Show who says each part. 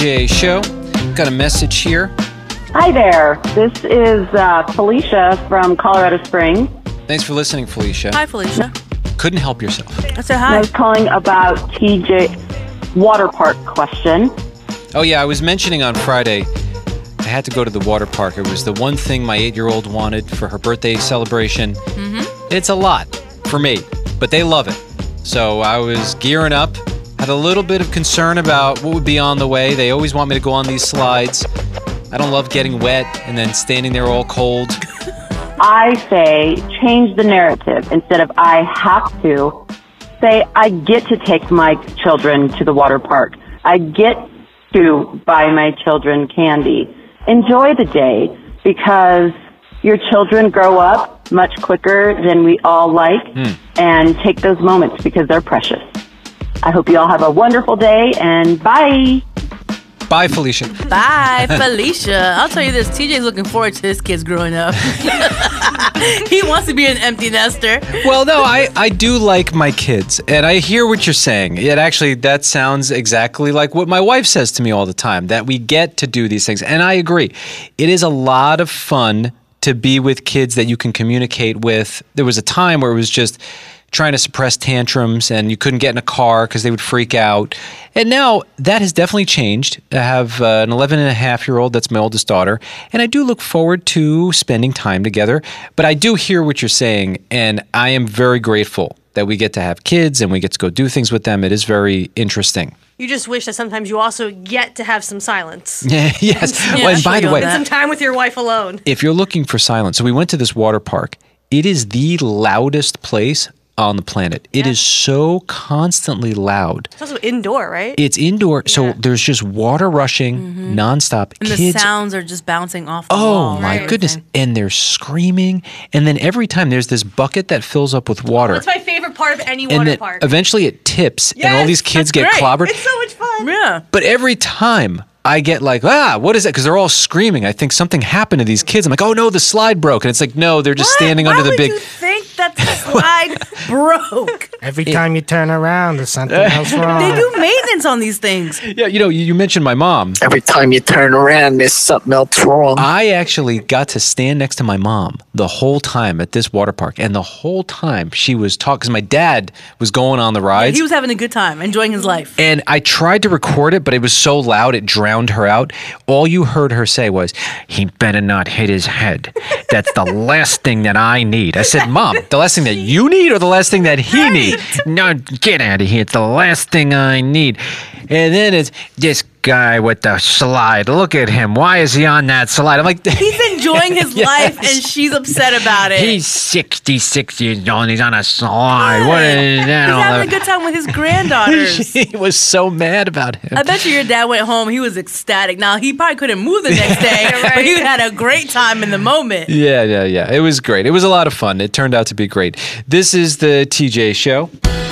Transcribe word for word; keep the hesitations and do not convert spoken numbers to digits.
Speaker 1: J Show. Got a message here.
Speaker 2: Hi there. This is uh, Felicia from Colorado Springs.
Speaker 1: Thanks for listening, Felicia.
Speaker 3: Hi, Felicia.
Speaker 1: Couldn't help yourself.
Speaker 3: I said
Speaker 2: I
Speaker 3: hi.
Speaker 2: was calling about T J water park question.
Speaker 1: Oh, yeah, I was mentioning on Friday I had to go to the water park. It was the one thing my eight-year-old wanted for her birthday celebration. Mm-hmm. It's a lot for me, but they love it. So I was gearing up, had a little bit of concern about what would be on the way. They always want me to go on these slides. I don't love getting wet and then standing there all cold.
Speaker 2: I say change the narrative. Instead of I have to, say I get to take my children to the water park. I get to buy my children candy. Enjoy the day because your children grow up much quicker than we all like, mm. and take those moments because they're precious. I hope you all have a wonderful day, and bye.
Speaker 1: Bye, Felicia.
Speaker 3: Bye, Felicia. I'll tell you this, T J's looking forward to his kids growing up. He wants to be an empty nester.
Speaker 1: Well, no, I, I do like my kids, and I hear what you're saying. It actually, that sounds exactly like what my wife says to me all the time, that we get to do these things. And I agree. It is a lot of fun to be with kids that you can communicate with. There was a time where it was just trying to suppress tantrums and you couldn't get in a car because they would freak out. And now that has definitely changed. I have uh, an eleven and a half year old, that's my oldest daughter, and I do look forward to spending time together. But I do hear what you're saying, and I am very grateful that we get to have kids and we get to go do things with them. It is very interesting.
Speaker 4: You just wish that sometimes you also get to have some silence.
Speaker 1: Yeah, yes.
Speaker 3: Yeah,
Speaker 1: well, and by the way,
Speaker 4: and some time with your wife alone.
Speaker 1: If you're looking for silence, so we went to this water park. It is the loudest place on the planet. It
Speaker 4: Yeah.
Speaker 1: is so constantly loud.
Speaker 4: It's also indoor, right?
Speaker 1: It's indoor, so
Speaker 4: Yeah.
Speaker 1: there's just water rushing
Speaker 3: Mm-hmm.
Speaker 1: nonstop.
Speaker 3: And
Speaker 1: Kids,
Speaker 3: the sounds are just bouncing off the
Speaker 1: oh
Speaker 3: wall.
Speaker 1: my
Speaker 4: Right.
Speaker 1: goodness, and they're screaming, and then every time there's this bucket that fills up with water,
Speaker 4: That's my favorite part of any
Speaker 1: and
Speaker 4: water
Speaker 1: then
Speaker 4: park.
Speaker 1: eventually it tips, and all
Speaker 4: Yes,
Speaker 1: these kids
Speaker 3: that's
Speaker 1: get
Speaker 3: great.
Speaker 1: clobbered.
Speaker 4: It's so much fun.
Speaker 3: Yeah.
Speaker 1: But every time I get like, ah, what is that? Because they're all screaming. I think something happened to these kids. I'm like, oh no, the slide broke. And it's like, no, they're just
Speaker 4: What?
Speaker 1: standing
Speaker 4: Why
Speaker 1: under the
Speaker 4: would
Speaker 1: big.
Speaker 4: you think that the slide broke?
Speaker 5: Every time you turn around, there's something else wrong.
Speaker 3: They do maintenance on these things.
Speaker 1: Yeah, you know, you, you mentioned my mom.
Speaker 6: Every time you turn around, there's something else wrong.
Speaker 1: I actually got to stand next to my mom the whole time at this water park. And the whole time she was talking, because my dad was going on the rides.
Speaker 3: He was having a good time, enjoying his life.
Speaker 1: And I tried to record it, but it was so loud it drowned her out. All you heard her say was, he better not hit his head. That's the last thing that I need. I said, Mom, the last thing that you need or the last thing that he needs? No, get out of here. It's the last thing I need. And then it's this guy with the slide. Look at him. Why is he on that slide? I'm like,
Speaker 3: He's enjoying his
Speaker 1: Yes.
Speaker 3: life, and she's upset about it.
Speaker 1: he's sixty-six years old. He's on a slide. What is that?
Speaker 3: He's
Speaker 1: all
Speaker 3: having a
Speaker 1: about?
Speaker 3: good time with his granddaughters.
Speaker 1: She was so mad about him.
Speaker 3: I bet you your dad went home. He was ecstatic. Now, he probably couldn't move the next day, but he had a great time in the moment.
Speaker 1: Yeah, yeah, yeah. It was great. It was a lot of fun. It turned out to be great. This is the T J Show.